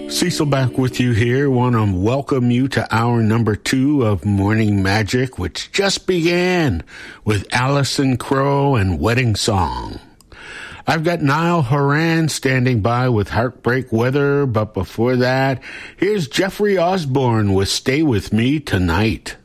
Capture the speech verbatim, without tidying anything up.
Cecil back with you here. Want to welcome you to hour number two of Morning Magic, which just began with Alison Krauss and Wedding Song. I've got Niall Horan standing by with Heartbreak Weather, but before that, here's Jeffrey Osborne with Stay With Me Tonight.